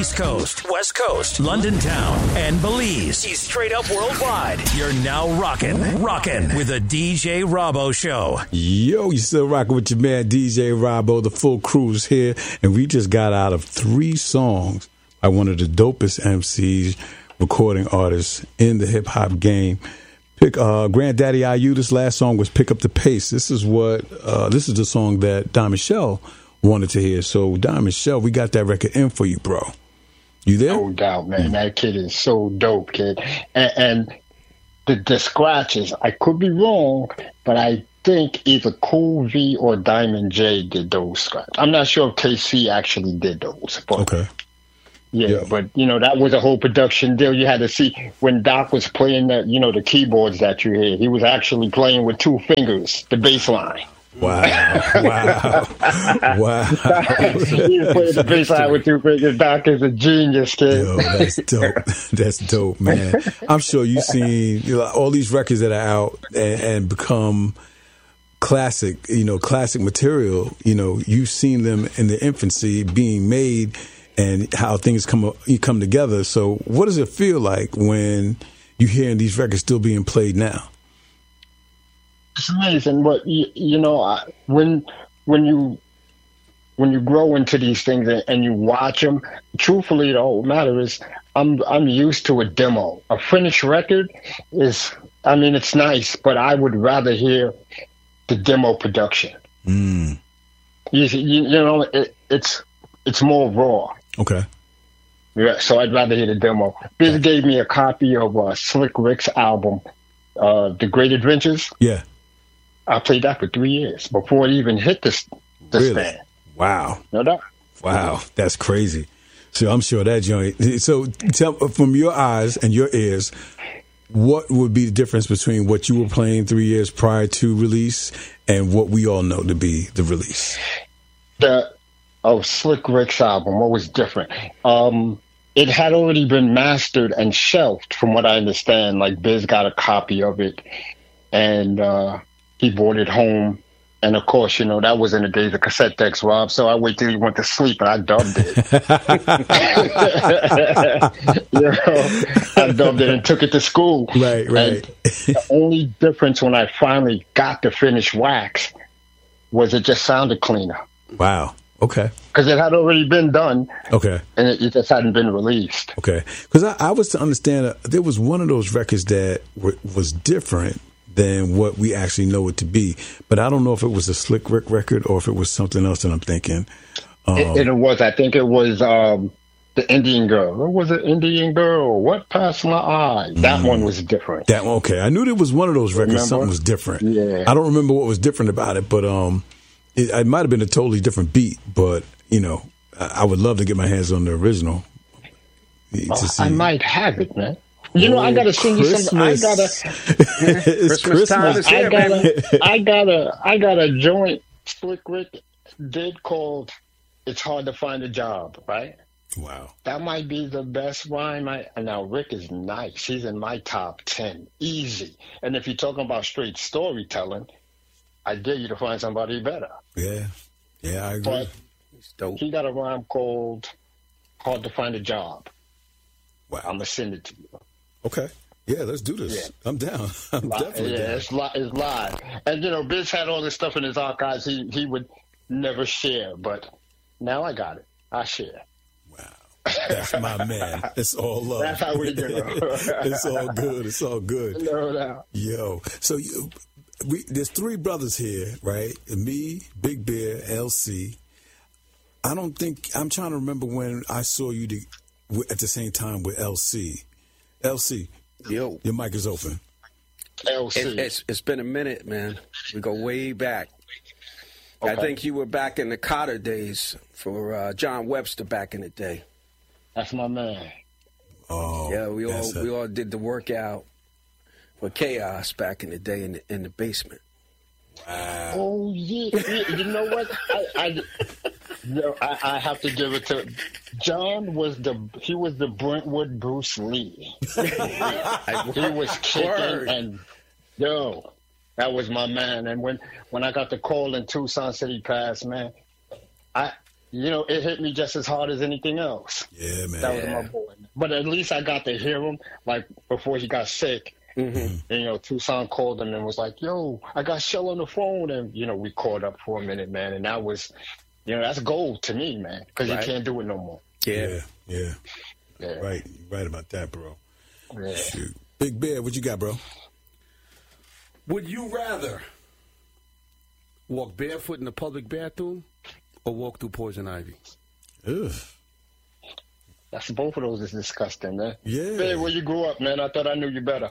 East Coast, West Coast, London Town, and Belize. He's straight up worldwide. You're now rocking with the DJ Robbo Show. Yo, you still rocking with your man DJ Robbo. The full crew's here, and we just got out of 3 songs by one of the dopest MCs, recording artists in the hip hop game. Granddaddy IU. This last song was "Pick Up the Pace." This is the song that Don Michelle wanted to hear. So, Don Michelle, we got that record in for you, bro. You there? No doubt, man. That kid is so dope, kid. And the scratches, I could be wrong, but I think either Cool V or Diamond J did those scratches. I'm not sure if KC actually did those. But okay. Yeah, but, that was a whole production deal. You had to see when Doc was playing the keyboards that you hear, he was actually playing with 2 fingers, the bass line. Wow. He was playing the bass line with 2 fingers. Doc is a genius, kid. Yo, that's dope. That's dope, man. I'm sure you've seen all these records that are out and become classic, classic material. You've seen them in their infancy being made and how things come together. So what does it feel like when you're hearing these records still being played now? It's amazing, but when you grow into these things and you watch them, truthfully, the whole matter is I'm used to a demo. A finished record it's nice, but I would rather hear the demo production. It's more raw. Okay. Yeah, so I'd rather hear the demo. Biz gave me a copy of Slick Rick's album, The Great Adventures. Yeah. I played that for 3 years before it even hit the stand. Wow. No doubt. Wow, that's crazy. So I'm sure that joint. So tell, from your eyes and your ears, what would be the difference between what you were playing 3 years prior to release and what we all know to be the release? Slick Rick's album, what was different? It had already been mastered and shelved, from what I understand. Like, Biz got a copy of it, and he brought it home. And, of course, that was in the days of cassette decks, Rob, so I waited till he went to sleep, and I dubbed it. I dubbed it and took it to school. Right. And the only difference when I finally got the finished wax was it just sounded cleaner. Wow. Okay. Because it had already been done. Okay. And it just hadn't been released. Okay. Because I was to understand there was one of those records that was different than what we actually know it to be. But I don't know if it was a Slick Rick record or if it was something else that I'm thinking. It was. I think it was the Indian Girl. What was it? Indian Girl. What passed my eye? That one was different. That one. Okay. I knew there was one of those records. Remember? Something was different. Yeah. I don't remember what was different about it, but it might have been a totally different beat, but, I would love to get my hands on the original. I might have it, man. I got to sing you something. It's Christmas time is here, I got a joint Slick Rick did called "It's Hard to Find a Job," right? Wow. That might be the best rhyme. Now, Rick is nice. He's in my top 10. Easy. And if you're talking about straight storytelling, I dare you to find somebody better. Yeah, I agree. But he got a rhyme called "Hard to Find a Job." Wow. I'm gonna send it to you. Okay. Yeah, let's do this. Yeah. I'm down. I'm definitely down. It's live. And Biz had all this stuff in his archives he would never share, but now I got it. I share. Wow. That's my man. It's all love. That's how we do it. It's all good. It's all good. No doubt. Yo. So there's 3 brothers here, right? Me, Big Bear, LC. I'm trying to remember when I saw you at the same time with LC. LC, yo, your mic is open. LC. It's been a minute, man. We go way back. Okay. I think you were back in the Carter days for John Webster back in the day. That's my man. Oh, yeah. We all did the workout for Chaos back in the day in the basement. Wow. Oh yeah. You know what? I have to give it to John. He was the Brentwood Bruce Lee. He was kicking and that was my man. And when I got the call in Tucson, said he passed, man, it hit me just as hard as anything else. Yeah, man. That was my boy. But at least I got to hear him, like, before he got sick. Mm-hmm. And, Tucson called him and was like, yo, I got Shell on the phone. And, we caught up for a minute, man. And that was, that's gold to me, man, because you can't do it no more. Yeah. Right. You're right about that, bro. Yeah. Shoot. Big Bear, what you got, bro? Would you rather walk barefoot in the public bathroom or walk through poison ivy? Ugh. That's both of those is disgusting, man. Yeah. Hey, where you grew up, man? I thought I knew you better.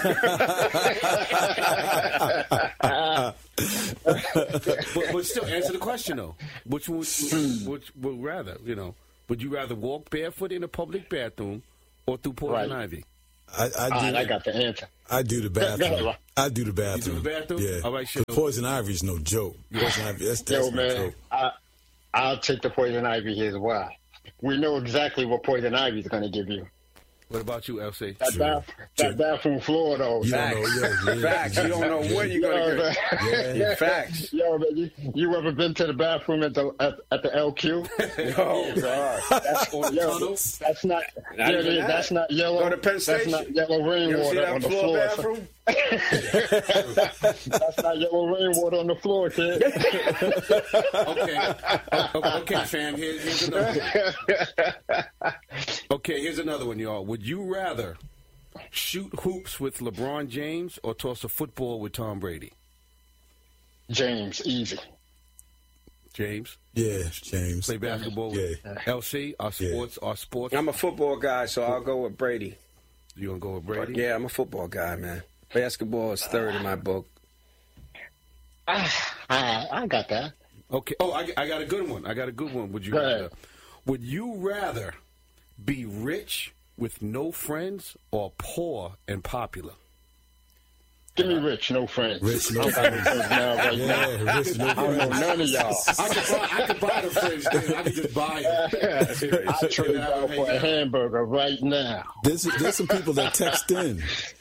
but still, answer the question though. Which would rather? Would you rather walk barefoot in a public bathroom or through poison ivy? I got the answer. I do the bathroom. I do the bathroom. You do the bathroom? Yeah. All right, shit. Poison ivy is no joke. Poison ivy, that's Yo, no man, joke. I'll take the poison ivy here as well. We know exactly what poison ivy is going to give you. What about you, LC? That bathroom floor, though. Facts. You don't know when you're going to get. Yeah. Facts. Yo, man, you ever been to the bathroom at the LQ? Oh, God. That's not. That's not yellow. Go to Penn Station. That's not yellow rainwater on the floor. Bathroom? That's not yellow rainwater on the floor, kid. Okay, fam. Here's another one. Okay, here's another one, y'all. Would you rather shoot hoops with LeBron James or toss a football with Tom Brady? James, easy. James? Yeah, James. Play basketball with LC? Our sports? I'm a football guy, so I'll go with Brady. You gonna go with Brady? Yeah, I'm a football guy, man. Basketball is third in my book. I got that. Okay. Oh, I got a good one. Would you rather be rich with no friends or poor and popular? Give me rich, no friends. Rich, no friends. Rich, no friends. I don't know none of y'all. I could buy the friends, then. I could just buy it. I'll trade out for a hamburger right now. There's some people that text in.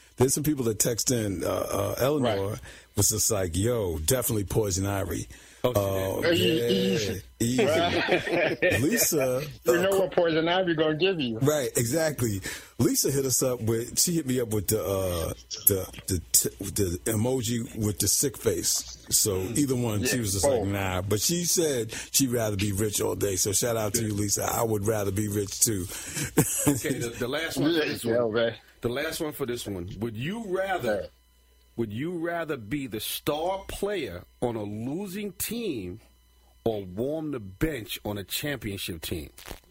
Eleanor was just like, yo, definitely poison ivy. Easy. Right. Lisa, you know what poison ivy gonna give you, right? Exactly. Lisa hit me up with the emoji with the sick face. So either one, she was just like, nah. But she said she'd rather be rich all day. So shout out to you, Lisa. I would rather be rich too. Okay, the last one for this one. The last one for this one. Would you rather be the star player on a losing team or warm the bench on a championship team?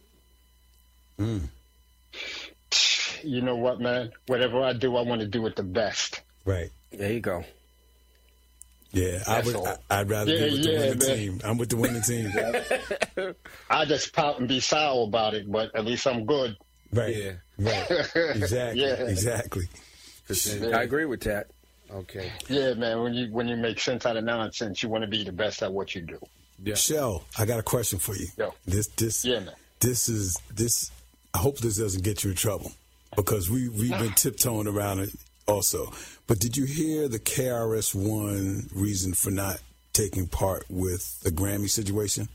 You know what, man? Whatever I do, I want to do it the best. Right. There you go. Yeah, I'd rather be with the winning team. I'm with the winning team. I just pout and be sour about it, but at least I'm good. Right. Yeah. Right. Exactly. Exactly. I agree with that. Okay. Yeah, man. When you make sense out of nonsense, you want to be the best at what you do. Yeah. Shell, I got a question for you. Yo. Man. I hope this doesn't get you in trouble because we've been tiptoeing around it also. But did you hear the KRS-One reason for not taking part with the Grammy situation?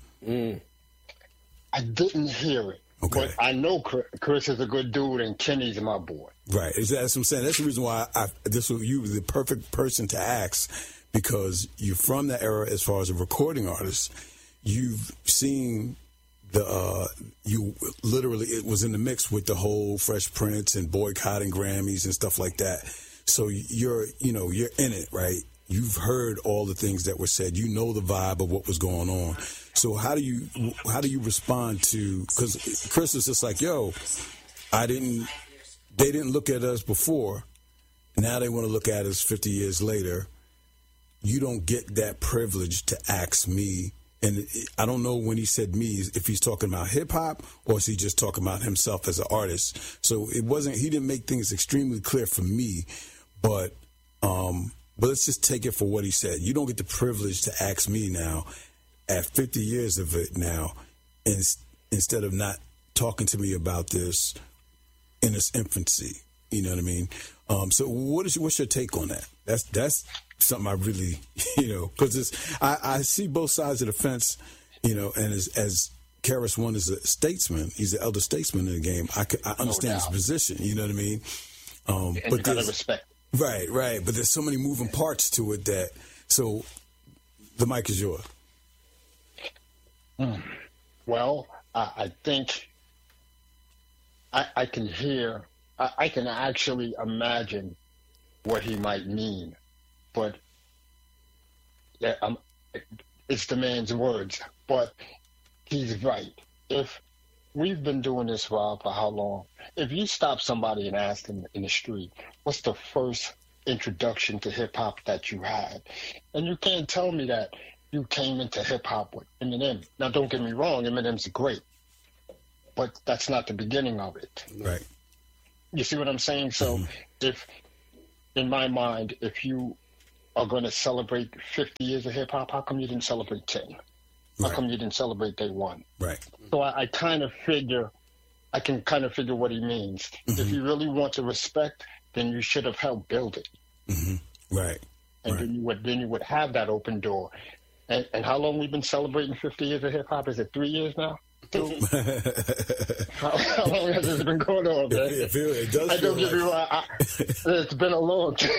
I didn't hear it. Okay. But I know Chris is a good dude and Kenny's my boy. Right. That's what I'm saying. That's the reason why you were the perfect person to ask because you're from that era as far as a recording artist. You've seen you literally, it was in the mix with the whole Fresh Prince and boycotting Grammys and stuff like that. So you're in it, right? You've heard all the things that were said. You know the vibe of what was going on. So how do you respond to, because Chris was just like, yo, they didn't look at us before. Now they want to look at us 50 years later. You don't get that privilege to ask me. And I don't know when he said me, if he's talking about hip hop or is he just talking about himself as an artist. So he didn't make things extremely clear for me, but let's just take it for what he said. You don't get the privilege to ask me now at 50 years of it now, instead of not talking to me about this in its infancy. You know what I mean? So what's your take on that? That's something I really, because I see both sides of the fence, and as KRS-One is a statesman. He's the elder statesman in the game. I understand his position. You know what I mean? And but you gotta respect. Right. But there's so many moving parts to it that. So, the mic is yours. Well, I think I can hear. I can actually imagine what he might mean, but it's the man's words. But he's right. If we've been doing this for how long? If you stop somebody and ask them in the street, what's the first introduction to hip hop that you had? And you can't tell me that you came into hip hop with Eminem. Now, don't get me wrong, Eminem's great, but that's not the beginning of it. Right. You see what I'm saying? So, if in my mind, if you are going to celebrate 50 years of hip hop, how come you didn't celebrate 10? How come you didn't celebrate day one? Right. So I kind of figure, I can kind of figure what he means. If you really want to respect, then you should have helped build it. Right. And then you would have that open door. And how long we've been celebrating 50 years of hip hop? Is it 3 years now? 2? How long has this been going on, man? It does. I don't get me wrong. It's been a long time.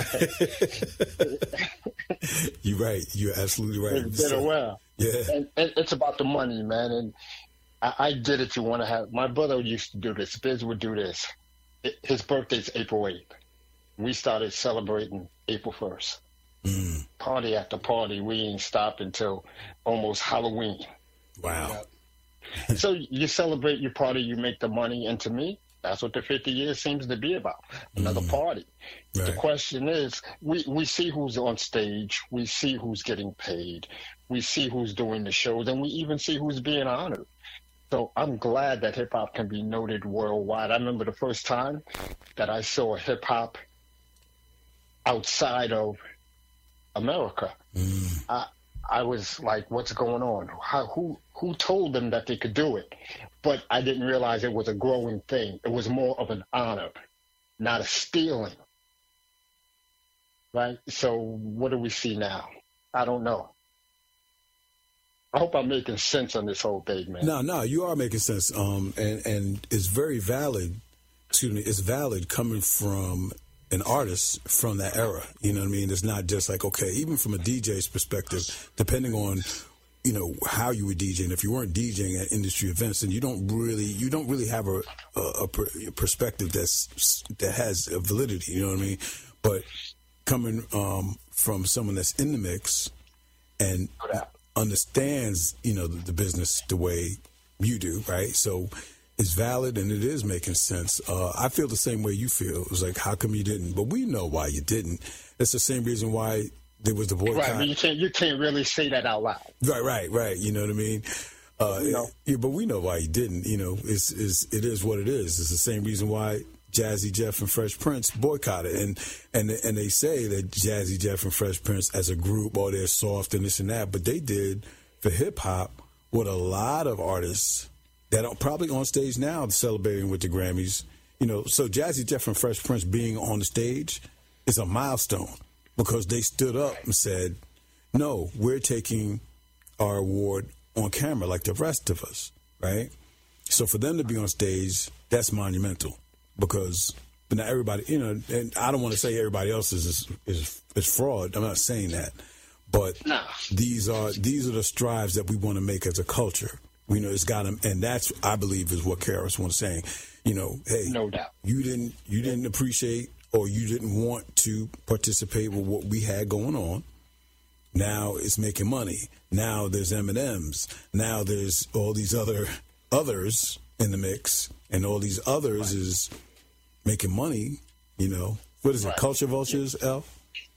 You're right. You're absolutely right. It's been a while. Yeah. And it's about the money, man. And I get it. You want to have. My brother used to do this. Biz would do this. His birthday's April 8th. We started celebrating April 1st. Party after party. We ain't stopped until almost Halloween. Wow. So you celebrate, you party, you make the money. And to me, that's what the 50 years seems to be about. Another party. Right. The question is, we see who's on stage. We see who's getting paid. We see who's doing the shows. And we even see who's being honored. So I'm glad that hip-hop can be noted worldwide. I remember the first time that I saw hip-hop outside of America. I was like, what's going on? Who told them that they could do it? But I didn't realize it was a growing thing. It was more of an honor, not a stealing. Right? So what do we see now? I don't know. I hope I'm making sense on this whole thing, man. No, you are making sense. And it's very valid. Excuse me, it's valid coming from an artist from that era. You know what I mean? It's not just like, okay, even from a DJ's perspective, depending on, you know, how you were DJing. If you weren't DJing at industry events, then you don't really have a perspective that has a validity. You know what I mean? But coming from someone that's in the mix and understands, you know, the business the way you do, right? So it's valid and it is making sense. I feel the same way you feel. It was like, how come you didn't? But we know why you didn't. It's the same reason why there was the boycott. Right, but you can't really say that out loud. Right. You know what I mean? Yeah, but we know why you didn't. You know, it is what it is. It's the same reason why Jazzy Jeff and Fresh Prince boycotted, and they say that Jazzy Jeff and Fresh Prince as a group, oh, they're soft and this and that, but they did for hip hop what a lot of artists that are probably on stage now celebrating with the Grammys. You know, so Jazzy Jeff and Fresh Prince being on the stage is a milestone because they stood up and said, no, we're taking our award on camera like the rest of us, right? So for them to be on stage, that's monumental because not everybody, you know, and I don't want to say everybody else is fraud. I'm not saying that, but these are the strides that we want to make as a culture. You know, it's got them, and that's, I believe, is what KRS was saying. You know, hey, no doubt, you didn't appreciate or you didn't want to participate with what we had going on. Now it's making money. Now there's M&Ms. Now there's all these others in the mix, and all these others is making money. You know, what is it? Culture vultures, L?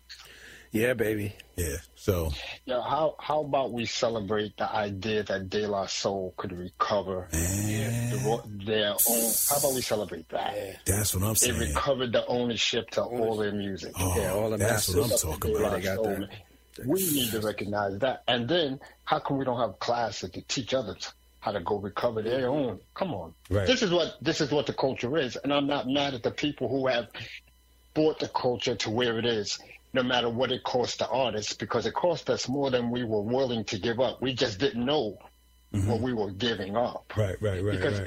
Yeah, baby. Yeah. So. Yeah. How about we celebrate the idea that De La Soul could recover their own? How about we celebrate that? That's what I'm saying. They recovered the ownership to all their music. Oh, all the that's what I'm talking about. They got that. We need to recognize that. And then, how come we don't have classes to teach others how to go recover their own? Come on. Right. This is what the culture is. And I'm not mad at the people who have brought the culture to where it is, no matter what it cost the artists, because it cost us more than we were willing to give up. We just didn't know what we were giving up. Right. Because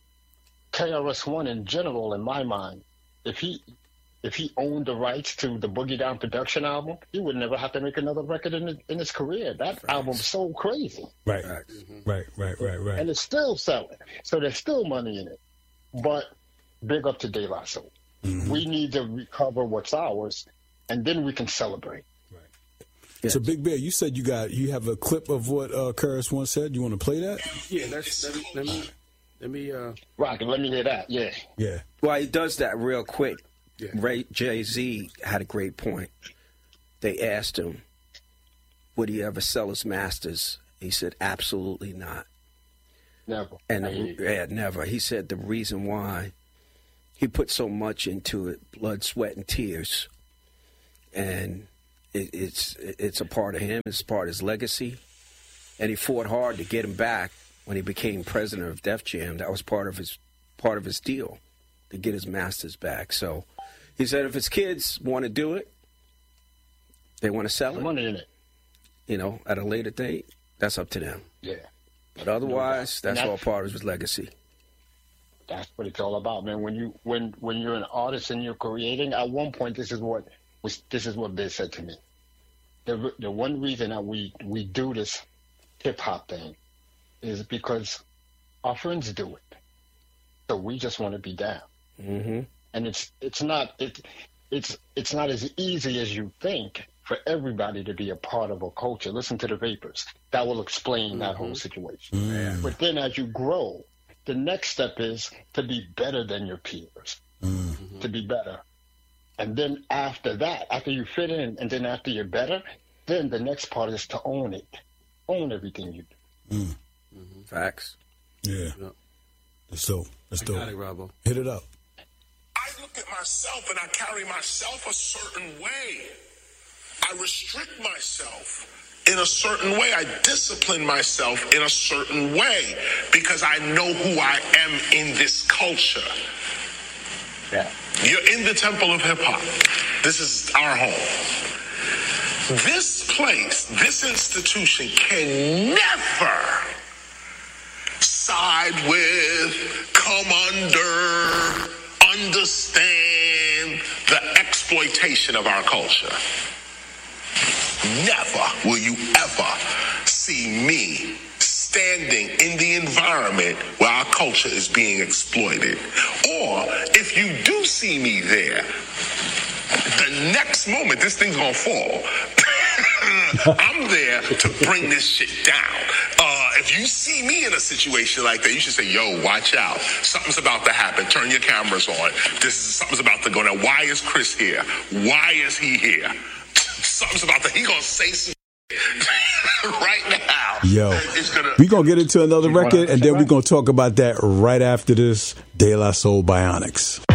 KRS-One in general, in my mind, if he owned the rights to the Boogie Down production album, he would never have to make another record in his career. That album's so crazy. Right. Right. And it's still selling. So there's still money in it. But big up to De La Soul. We need to recover what's ours, and then we can celebrate. Right. Yes. So Big Bear, you said you have a clip of what KRS-One said. You want to play that? Yeah, let me Rocket, let me hear that. Yeah. Well, he does that real quick. Yeah. Jay-Z had a great point. They asked him, would he ever sell his masters? He said, absolutely not. Never. And never. He said the reason why, he put so much into it, blood, sweat, and tears. And it's a part of him. It's a part of his legacy. And he fought hard to get him back when he became president of Def Jam. That was part of his deal, to get his masters back. So he said if his kids want to do it, they want to sell it, money in it. At a later date, that's up to them. Yeah. But otherwise, that's all part of his legacy. That's what it's all about, man. When you're an artist and you're creating, at one point, this is what Biz said to me. The one reason that we do this hip hop thing is because our friends do it. So we just want to be down. Mm-hmm. And it's not as easy as you think for everybody to be a part of a culture. Listen to the Vapors. That will explain that whole situation. Mm. But then as you grow, the next step is to be better than your peers, to be better. And then after that, after you fit in, and then after you're better, then the next part is to own it. Own everything you do. Mm. Facts. Yeah. That's dope. Got it, Robbo. Hit it up. I look at myself and I carry myself a certain way. I restrict myself in a certain way. I discipline myself in a certain way because I know who I am in this culture. Yeah. You're in the temple of hip hop. This is our home. This place, this institution can never side with, come under, understand the exploitation of our culture. Never will you ever see me standing in the environment where our culture is being exploited. Or if you do see me there, the next moment this thing's gonna fall. I'm there to bring this shit down. If you see me in a situation like that, you should say, yo, watch out. Something's about to happen. Turn your cameras on. Something's about to go down. Why is Chris here? Why is he here? Something's about to, he gonna say some right now. Yo, we're going to get into another record, and then we're going to talk about that right after this. De La Soul Bionics.